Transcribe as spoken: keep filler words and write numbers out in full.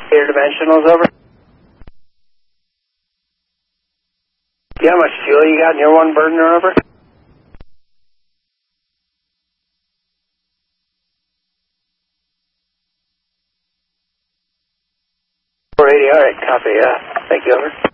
Air dimensionals, over. Do you know how much fuel you got in your one burner, over? four eighty, all right, copy, yeah. Thank you, over.